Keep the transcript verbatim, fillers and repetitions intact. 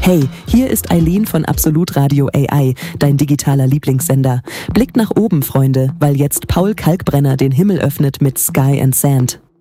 Hey, hier ist Eileen von Absolut Radio A I, dein digitaler Lieblingssender. Blickt nach oben, Freunde, weil jetzt Paul Kalkbrenner den Himmel öffnet mit Sky and Sand.